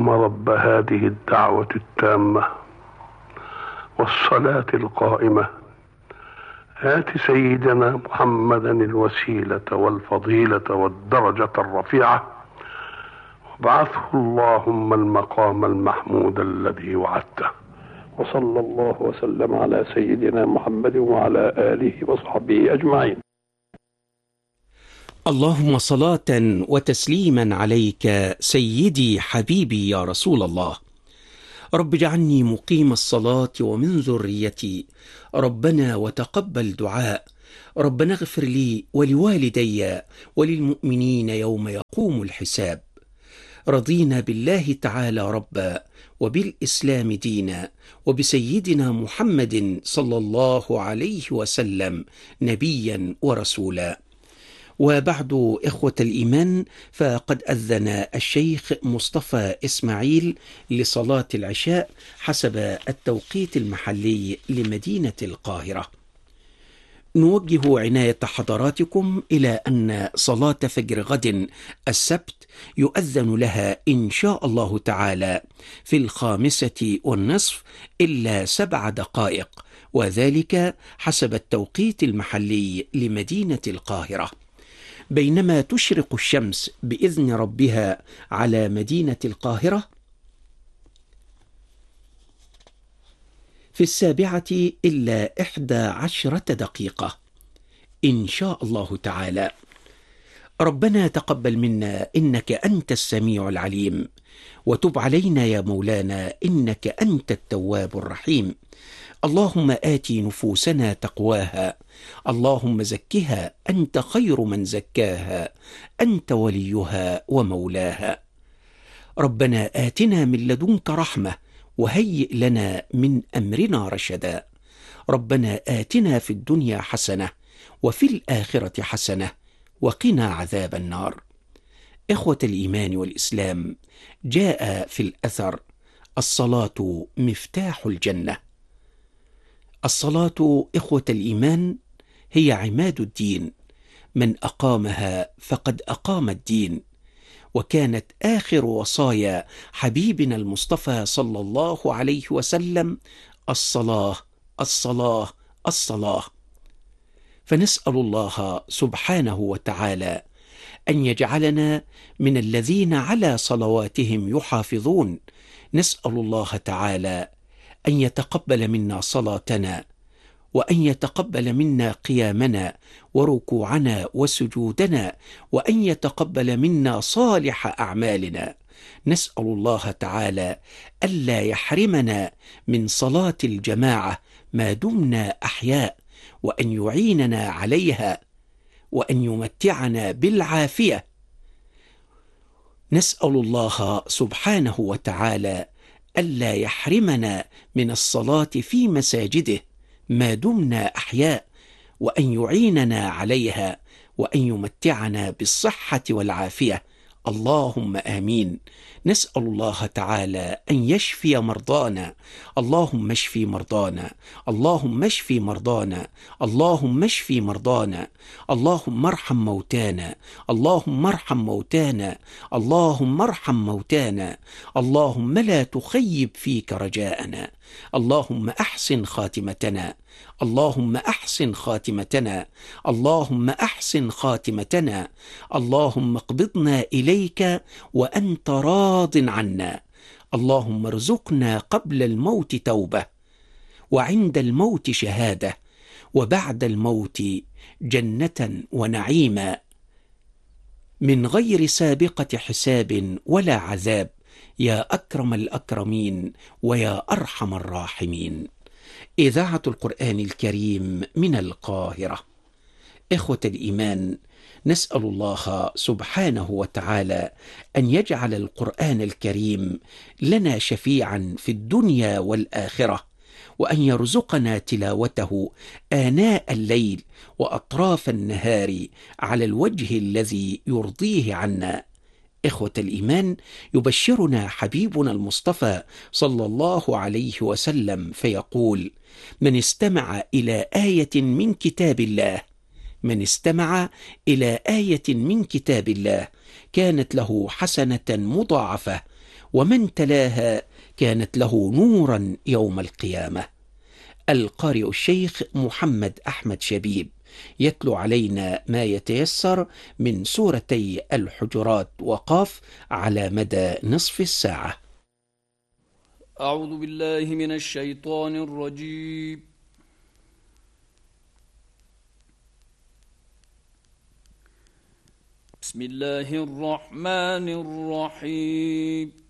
اللهم رب هذه الدعوة التامة والصلاة القائمة آت سيدنا محمدا الوسيلة والفضيلة والدرجة الرفيعة وابعثه اللهم المقام المحمود الذي وعدته. وصلى الله وسلم على سيدنا محمد وعلى آله وصحبه أجمعين. اللهم صلاة وتسليما عليك سيدي حبيبي يا رسول الله. رب اجعلني مقيم الصلاة ومن ذريتي، ربنا وتقبل دعاء، ربنا اغفر لي ولوالدي وللمؤمنين يوم يقوم الحساب. رضينا بالله تعالى ربا وبالإسلام دينا وبسيدنا محمد صلى الله عليه وسلم نبيا ورسولا. وبعد إخوة الإيمان، فقد أذن الشيخ مصطفى إسماعيل لصلاة العشاء حسب التوقيت المحلي لمدينة القاهرة. نوجه عناية حضراتكم إلى أن صلاة فجر غد السبت يؤذن لها إن شاء الله تعالى في 5:15 إلا 7 دقائق، وذلك حسب التوقيت المحلي لمدينة القاهرة، بينما تشرق الشمس بإذن ربها على مدينة القاهرة في 7 إلا 11 دقيقة إن شاء الله تعالى. ربنا تقبل منا إنك أنت السميع العليم، وتب علينا يا مولانا إنك أنت التواب الرحيم. اللهم آت نفوسنا تقواها، اللهم زكها أنت خير من زكاها، أنت وليها ومولاها. ربنا آتنا من لدنك رحمة وهيئ لنا من أمرنا رشدا. ربنا آتنا في الدنيا حسنة وفي الآخرة حسنة وقنا عذاب النار. إخوة الإيمان والإسلام، جاء في الأثر: الصلاة مفتاح الجنة. الصلاة إخوة الإيمان هي عماد الدين، من أقامها فقد أقام الدين، وكانت آخر وصايا حبيبنا المصطفى صلى الله عليه وسلم: الصلاة الصلاة الصلاة. فنسأل الله سبحانه وتعالى أن يجعلنا من الذين على صلواتهم يحافظون. نسأل الله تعالى أن يتقبل منا صلاتنا، وأن يتقبل منا قيامنا وركوعنا وسجودنا، وأن يتقبل منا صالح أعمالنا. نسأل الله تعالى ألا يحرمنا من صلاة الجماعة ما دمنا أحياء، وأن يعيننا عليها، وأن يمتعنا بالعافية. نسأل الله سبحانه وتعالى ألا يحرمنا من الصلاة في مساجده ما دمنا أحياء، وأن يعيننا عليها، وأن يمتعنا بالصحة والعافية. اللهم آمين. نسأل الله تعالى أن يشفي مرضانا. اللهم اشفي مرضانا، اللهم اشفي مرضانا، اللهم اشفي مرضانا، اللهم ارحم موتانا، اللهم ارحم موتانا، اللهم ارحم موتانا، اللهم لا تخيب فيك رجاءنا، اللهم أحسن خاتمتنا، اللهم أحسن خاتمتنا، اللهم أحسن خاتمتنا، اللهم اقبضنا إليك وأنت راض عنا، اللهم ارزقنا قبل الموت توبة، وعند الموت شهادة، وبعد الموت جنة ونعيما من غير سابقة حساب ولا عذاب، يا أكرم الأكرمين ويا أرحم الراحمين. إذاعة القرآن الكريم من القاهرة. إخوة الإيمان، نسأل الله سبحانه وتعالى أن يجعل القرآن الكريم لنا شفيعا في الدنيا والآخرة، وأن يرزقنا تلاوته آناء الليل وأطراف النهار على الوجه الذي يرضيه عنا. إخوة الإيمان، يبشرنا حبيبنا المصطفى صلى الله عليه وسلم فيقول: من استمع إلى آية من كتاب الله، من استمع إلى آية من كتاب الله كانت له حسنة مضاعفة، ومن تلاها كانت له نورا يوم القيامة. القارئ الشيخ محمد أحمد شبيب يتلو علينا ما يتيسر من سورتي الحجرات وقاف على مدى نصف الساعة. أعوذ بالله من الشيطان الرجيم. بسم الله الرحمن الرحيم.